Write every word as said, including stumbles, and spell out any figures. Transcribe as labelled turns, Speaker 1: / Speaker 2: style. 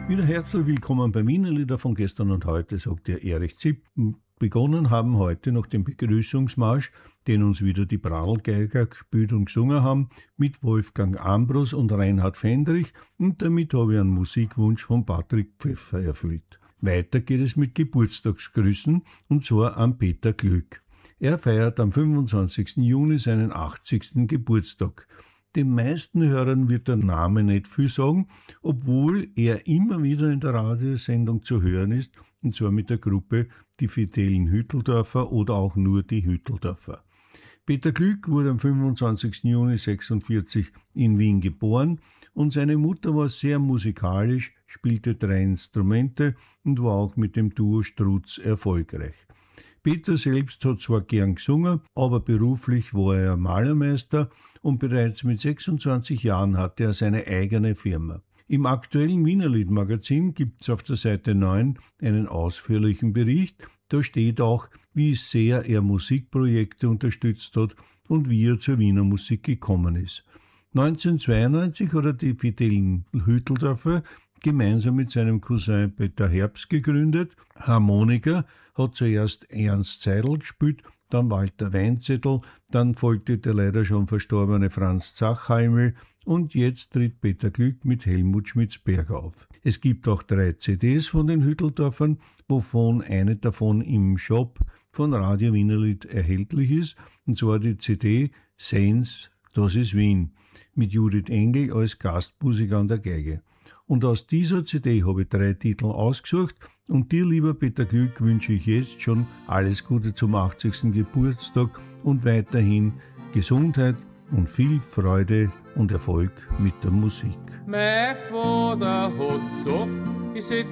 Speaker 1: Wieder herzlich willkommen bei Wienerlieder von gestern und heute, sagt der Erich Zipp. Begonnen haben heute noch den Begrüßungsmarsch, den uns wieder die Pradelgeiger gespielt und gesungen haben, mit Wolfgang Ambros und Reinhard Fendrich, und damit habe ich einen Musikwunsch von Patrick Pfeffer erfüllt. Weiter geht es mit Geburtstagsgrüßen, und zwar an Peter Glück. Er feiert am fünfundzwanzigsten Juni seinen achtzigsten Geburtstag. Den meisten Hörern wird der Name nicht viel sagen, obwohl er immer wieder in der Radiosendung zu hören ist, und zwar mit der Gruppe Die Fidelen Hütteldörfer oder auch nur die Hütteldörfer. Peter Glück wurde am fünfundzwanzigsten Juni sechsundvierzig in Wien geboren und seine Mutter war sehr musikalisch, spielte drei Instrumente und war auch mit dem Duo Strutz erfolgreich. Peter selbst hat zwar gern gesungen, aber beruflich war er Malermeister und bereits mit sechsundzwanzig Jahren hatte er seine eigene Firma. Im aktuellen Wienerlied-Magazin gibt es auf der Seite neun einen ausführlichen Bericht. Da steht auch, wie sehr er Musikprojekte unterstützt hat und wie er zur Wiener Musik gekommen ist. neunzehnhundertzweiundneunzig hat er die Fidelen Hütteldörfer gemeinsam mit seinem Cousin Peter Herbst gegründet. Harmoniker hat zuerst Ernst Seidel gespielt, dann Walter Weinzettel, dann folgte der leider schon verstorbene Franz Zachheimel und jetzt tritt Peter Glück mit Helmut Schmitz-Berger auf. Es gibt auch drei C Ds von den Hütteldörfern, wovon eine davon im Shop von Radio Wienerlied erhältlich ist, und zwar die C D Sehens, das ist Wien, mit Judith Engel als Gastmusiker an der Geige. Und aus dieser C D habe ich drei Titel ausgesucht, und dir, lieber Peter Glück, wünsche ich jetzt schon alles Gute zum achtzigsten Geburtstag und weiterhin Gesundheit und viel Freude und Erfolg mit der Musik.
Speaker 2: Mein Vater hat gesagt, ich soll